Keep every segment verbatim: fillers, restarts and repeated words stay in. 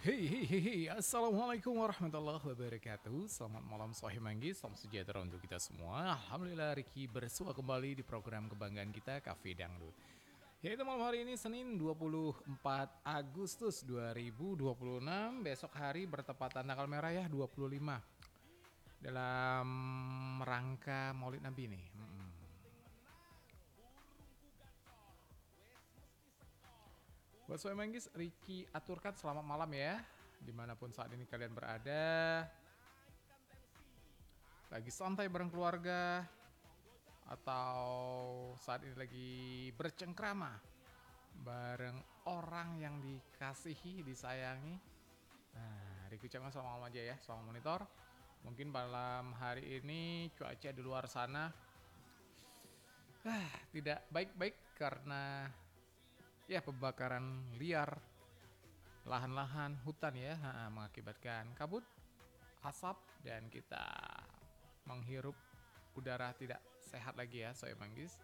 Hei, hei, hei, hei, Assalamualaikum warahmatullahi wabarakatuh. Selamat malam Sohib Manggis, salam sejahtera untuk kita semua. Alhamdulillah Riki bersua kembali di program kebanggaan kita, Cafe Dangdut. Yaitu malam hari ini Senin dua puluh empat Agustus dua ribu dua puluh enam. Besok hari bertepatan tanggal merah ya, dua puluh lima. Dalam rangka Maulid Nabi nih. Mm-mm. Buat Sohib Manggis, Riki aturkan selamat malam ya. Dimanapun saat ini kalian berada, lagi santai bareng keluarga, atau saat ini lagi bercengkrama bareng orang yang dikasihi, disayangi. Nah, Riki ucapkan selamat malam aja ya, selamat monitor. Mungkin malam hari ini cuaca di luar sana ah, tidak baik-baik karena ya pembakaran liar lahan-lahan hutan ya, ha, mengakibatkan kabut, asap, dan kita menghirup udara tidak sehat lagi ya, Soe Manggis.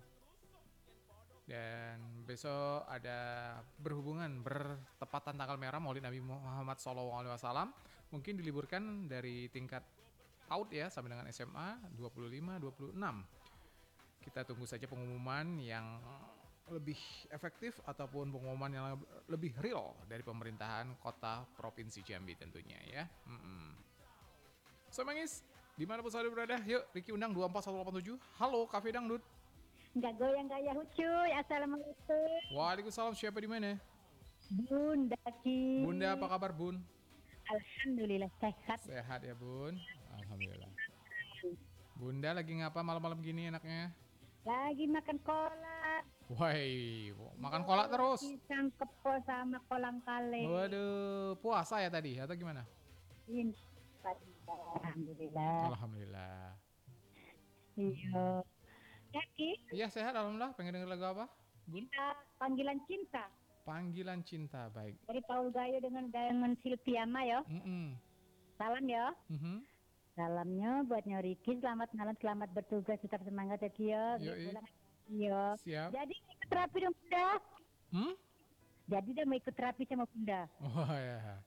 Dan besok ada berhubungan bertepatan tanggal merah Maulid Nabi Muhammad shallallahu alaihi wasallam. Mungkin diliburkan dari tingkat P A U D ya sampai dengan S M A dua puluh lima dua puluh enam. Kita tunggu saja pengumuman yang lebih efektif ataupun pengumuman yang lebih real dari pemerintahan kota provinsi Jambi tentunya ya. Mm-mm. So Mangis, dimanapun saudara berada, yuk Riki undang dua empat satu delapan tujuh. Halo Cafe Dangdut. Nggak goyang gak Yahoo cuy. Assalamualaikum. Waalaikumsalam, siapa di mana? Bunda Ki. Bunda apa kabar Bun? Alhamdulillah sehat. Sehat ya Bun. Alhamdulillah. Bunda lagi ngapa malam-malam gini enaknya? Lagi makan kolak. Woi, makan kolak terus. Pisang kepo sama kolang kale. Waduh, puasa ya tadi atau gimana? Alhamdulillah. Alhamdulillah. Iya. Ya Ki, Iya sehat alhamdulillah. Pengen denger lagu apa? Bun? kita panggilan cinta. Panggilan cinta, baik. Dari Paul Gayo dengan dengan Silviama ya. Mm-mm. Salam ya. Mhm. Salamnya buat Nyoriki. Selamat malam, selamat bertugas, tetap semangat ya Ki ya. Yoi. Iya. Siap. Jadi ikut terapi dong Bunda. Hmm? Jadi dia mau ikut terapi sama Bunda. Wah ya.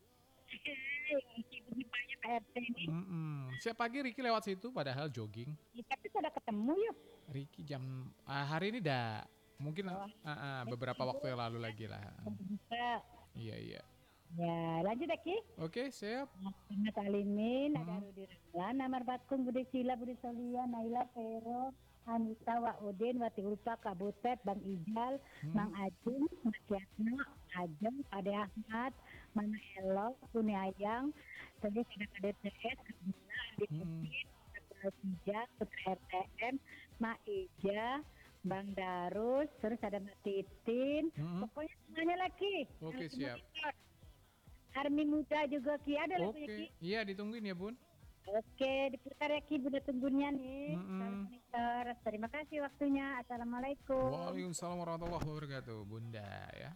Ini banyak P R T ini. Mm-mm. Siap pagi Riki lewat situ padahal jogging. Kita tuh sudah ketemu yuk. Riki jam ah, hari ini dah. Mungkin Oh. ah, ah, beberapa waktu yang lalu lagi lah. Bisa. Iya iya. Ya, lanjut Aki. Oke, siap. Mas Alimin, Hmm. ada Rudi Rizwan, Namar Batkun, Budi Sila, Budi Solia, Naila, Vero, Anita, Wak Udin, Wati Ulfa, Kak Butet, Bang Ijal, Hmm. Mang Ajeng, Mas Yatno, Ajeng, Ade Ahmad, Mama Elo, Kuni Ayang, terus ada K D T S, Abdullah, Andi Hmm. Putih, Abdullah Tija, Putra R T M, Ma Ija, Bang Darus, terus ada Mbak Titin, Hmm. pokoknya semuanya lagi. Oke, Army siap. Muda. Army Muda juga Ki, ada lagunya Ki. Oke, iya ditungguin ya Bun. Oke, diputar ya Ki, Bunda tunggunya nih. Mm-mm. Monitor. Terima kasih waktunya. Assalamualaikum. Waalaikumsalam warahmatullahi wabarakatuh, Bunda ya.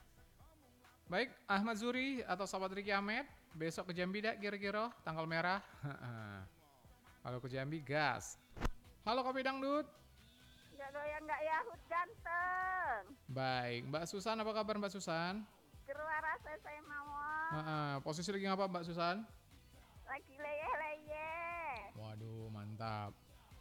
Baik, Ahmad Zuri atau sahabat Riki Ahmed, besok ke Jambi dah kira-kira tanggal merah. Kalau ke Jambi gas. Halo Kopi Dangdut. Nggak goyang nggak Yahut ganteng. Baik, Mbak Susan apa kabar Mbak Susan? Keluar rasa saya mau Heeh, posisi lagi ngapa Mbak Susan? lagi leyeh-leyeh. Waduh, mantap.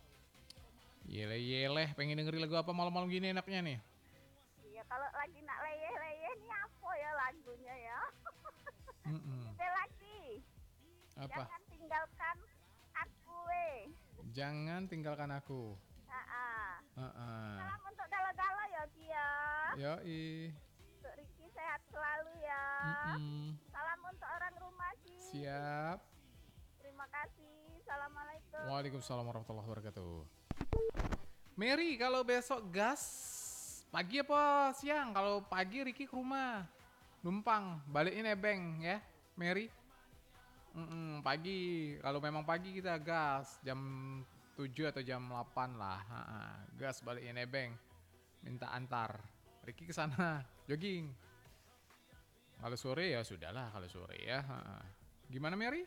Yeleh-yeleh, pengen dengerin lagu apa malam-malam gini enaknya nih? Iya kalau lagi nak leyeh-leyeh nih apa ya lagunya ya? Mm-mm. Ada lagi. Apa? Jangan tinggalkan aku eh. Jangan tinggalkan aku. Ah, Heeh. salam untuk galau-galau ya Kia. Yoi. Untuk Riki sehat selalu ya. Mm-mm. Salam untuk orang rumah Ki. Siap. Terima kasih. Assalamualaikum. Waalaikumsalam warahmatullahi wabarakatuh. Mary, kalau besok gas pagi apa siang? Kalau pagi Riki ke rumah. Numpang, balikin nebeng ya, Mary. Mm-mm, pagi, kalau memang pagi kita gas jam tujuh atau jam delapan lah. Ha-ha. Gas balikin nebeng. Minta antar. Riki ke sana jogging. Kalau sore ya sudahlah kalau sore ya. Ha-ha. Gimana Mary?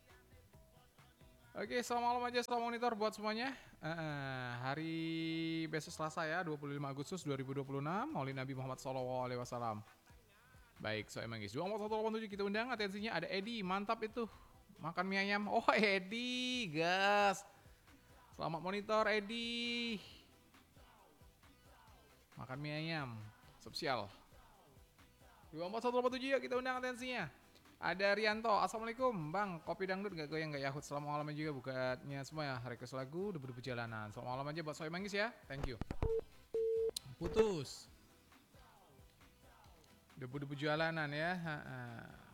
Oke, selamat malam aja, selamat monitor buat semuanya. Eh, hari besok Selasa ya, dua puluh lima Agustus dua ribu dua puluh enam, Maulid Nabi Muhammad shallallahu alaihi wasallam. Baik, Soe Manggis. dua empat satu delapan tujuh kita undang, atensinya ada Edi, mantap itu. Makan mie ayam. Oh, Edi, gas. Selamat monitor Edi. Makan mie ayam. Spesial. dua empat satu delapan tujuh ya, kita undang atensinya. Ada Rianto, Assalamualaikum Bang, kopi dangdut gak goyang gak Yahut. Selamat malam juga bukannya semua ya. Request lagu, debu-debu jalanan. Selamat malam aja buat Soe Manggis ya. Thank you. Putus. Debu-debu jalanan ya. Ha -ha.